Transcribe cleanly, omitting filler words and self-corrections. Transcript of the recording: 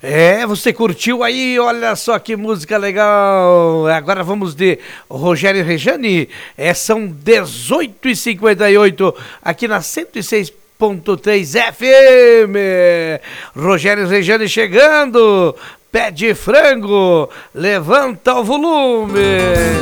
Você curtiu aí, olha só que música legal. Agora vamos de Rogério e Rejane. São 18h58 aqui na 106.3 FM. Rogério e Rejane chegando. Pé de frango, levanta o volume.